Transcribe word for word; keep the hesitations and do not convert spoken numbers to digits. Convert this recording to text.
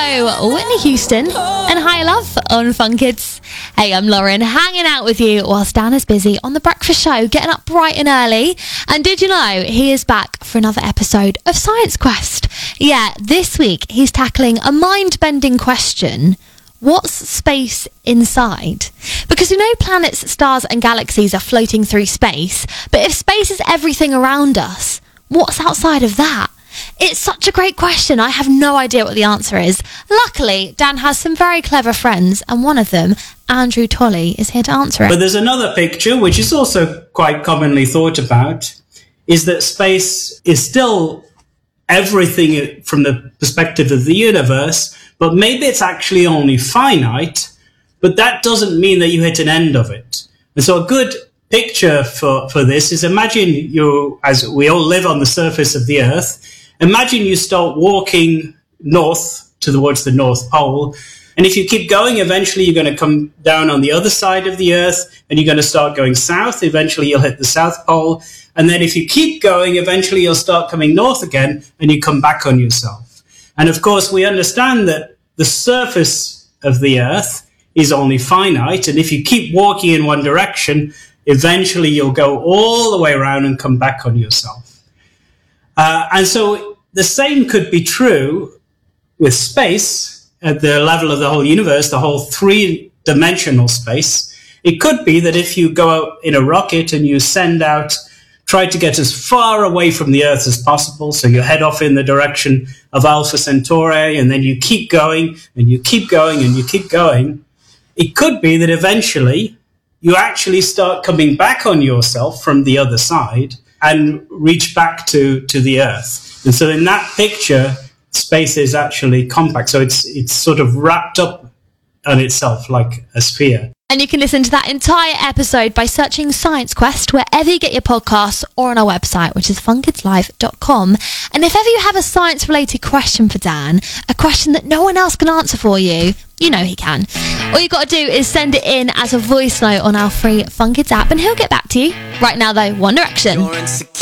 go, Whitney Houston and High Love on Fun Kids. Hey, I'm Lauren, hanging out with you whilst Dan is busy on The Breakfast Show, getting up bright and early. And did you know he is back for another episode of Science Quest? Yeah, this week he's tackling a mind-bending question. What's space inside? Because we know planets, stars and galaxies are floating through space, but if space is everything around us, what's outside of that? It's such a great question. I have no idea what the answer is. Luckily, Dan has some very clever friends, and one of them, Andrew Tolley, is here to answer it. But there's another picture, which is also quite commonly thought about, is that space is still everything from the perspective of the universe, but maybe it's actually only finite, but that doesn't mean that you hit an end of it. And so a good picture for, for this is imagine you, as we all live on the surface of the Earth, imagine you start walking north towards the North Pole, and if you keep going, eventually you're going to come down on the other side of the Earth, and you're going to start going south. Eventually you'll hit the South Pole, and then if you keep going, eventually you'll start coming north again, and you come back on yourself. And of course, we understand that the surface of the Earth is only finite, and if you keep walking in one direction, eventually you'll go all the way around and come back on yourself. Uh, and so the same could be true with space at the level of the whole universe, the whole three-dimensional space. It could be that if you go out in a rocket and you send out, try to get as far away from the Earth as possible, so you head off in the direction of Alpha Centauri, and then you keep going, and you keep going, and you keep going, it could be that eventually you actually start coming back on yourself from the other side and reach back to, to the Earth. And so in that picture, space is actually compact. So it's it's sort of wrapped up on itself like a sphere. And you can listen to that entire episode by searching Science Quest wherever you get your podcasts or on our website, which is fun kids live dot com. And if ever you have a science-related question for Dan, a question that no one else can answer for you, you know he can. All you got to do is send it in as a voice note on our free Fun Kids app and he'll get back to you. Right now, though, One Direction.